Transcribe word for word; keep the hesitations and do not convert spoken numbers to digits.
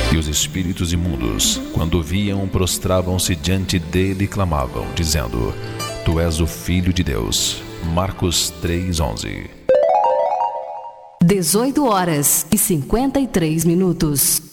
E os espíritos imundos, quando viam, prostravam-se diante dele e clamavam, dizendo: Tu és o Filho de Deus. Marcos três, onze. dezoito horas e cinquenta e três minutos.